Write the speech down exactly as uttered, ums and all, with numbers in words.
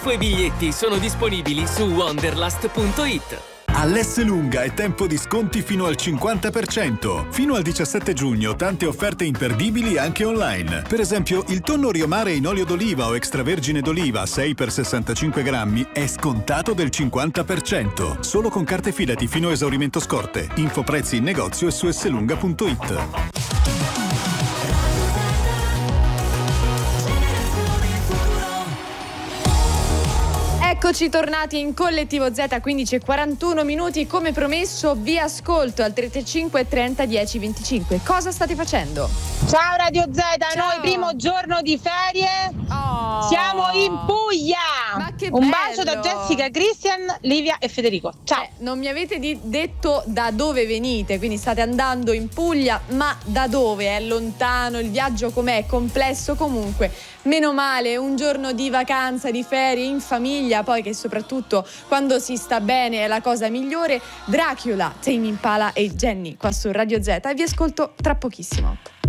I biglietti sono disponibili su wanderlust punto it. All'Esselunga è tempo di sconti fino al cinquanta per cento. Fino al diciassette giugno tante offerte imperdibili anche online. Per esempio, il tonno Riomare in olio d'oliva o extravergine d'oliva sei per sessantacinque grammi è scontato del cinquanta per cento. Solo con carte Fidati fino a esaurimento scorte. Info prezzi in negozio e su esselunga punto it. Eccoci tornati in Collettivo Z, quindici e quarantuno minuti. Come promesso vi ascolto al trentacinque trenta dieci venticinque. Cosa state facendo? Ciao Radio Z, Ciao. Noi primo giorno di ferie, Oh. siamo in Puglia. Ma che Un bello. bacio da Jessica, Christian, Livia e Federico. Ciao. Eh, non mi avete di- detto da dove venite, quindi state andando in Puglia, ma da dove? È lontano? Il viaggio com'è? È complesso? Comunque, meno male, un giorno di vacanza, di ferie in famiglia, poi che soprattutto quando si sta bene è la cosa migliore. Dracula, Tame Impala e Jenny qua su Radio Z e vi ascolto tra pochissimo.